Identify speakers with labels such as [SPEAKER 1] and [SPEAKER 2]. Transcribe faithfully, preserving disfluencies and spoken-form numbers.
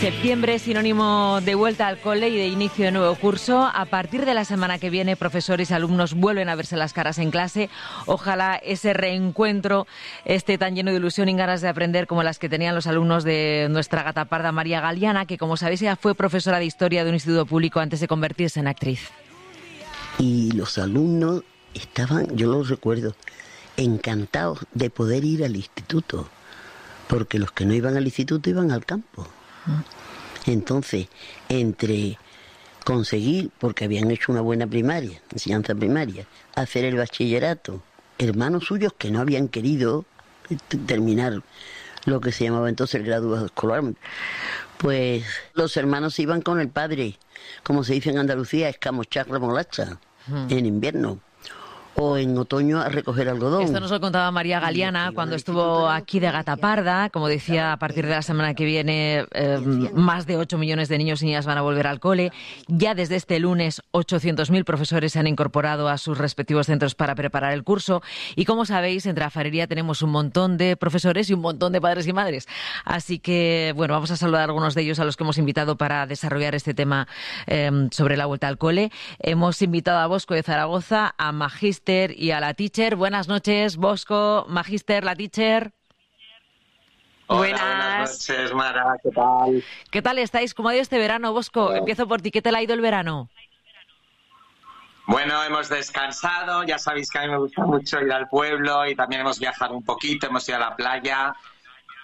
[SPEAKER 1] Septiembre, sinónimo de vuelta al cole y de inicio de nuevo curso. A partir de la semana que viene, profesores y alumnos vuelven a verse las caras en clase. Ojalá ese reencuentro esté tan lleno de ilusión y ganas de aprender como las que tenían los alumnos de nuestra gata parda María Galiana, que, como sabéis, ella fue profesora de historia de un instituto público antes de convertirse en actriz.
[SPEAKER 2] Y los alumnos estaban, yo los recuerdo, encantados de poder ir al instituto, porque los que no iban al instituto iban al campo. Entonces, entre conseguir, porque habían hecho una buena primaria, enseñanza primaria, hacer el bachillerato, hermanos suyos que no habían querido terminar lo que se llamaba entonces el graduado escolar, pues los hermanos iban con el padre, como se dice en Andalucía, a escamochar remolacha hmm. en invierno. O en otoño a recoger algodón.
[SPEAKER 1] Esto nos lo contaba María Galiana cuando estuvo aquí de gata parda. Como decía, a partir de la semana que viene, eh, más de ocho millones de niños y niñas van a volver al cole. Ya desde este lunes, ochocientos mil profesores se han incorporado a sus respectivos centros para preparar el curso. Y como sabéis, en Trafarería tenemos un montón de profesores y un montón de padres y madres. Así que, bueno, vamos a saludar a algunos de ellos a los que hemos invitado para desarrollar este tema eh, sobre la vuelta al cole. Hemos invitado a Bosco de Zaragoza, a Magister y a la teacher. Buenas noches, Bosco, Magister, la teacher.
[SPEAKER 3] Hola, buenas. buenas noches, Mara, ¿qué tal?
[SPEAKER 1] ¿Qué tal estáis? ¿Cómo ha ido este verano, Bosco? Hola. Empiezo por ti, ¿qué tal ha ido el verano?
[SPEAKER 3] Bueno, hemos descansado, ya sabéis que a mí me gusta mucho ir al pueblo y también hemos viajado un poquito, hemos ido a la playa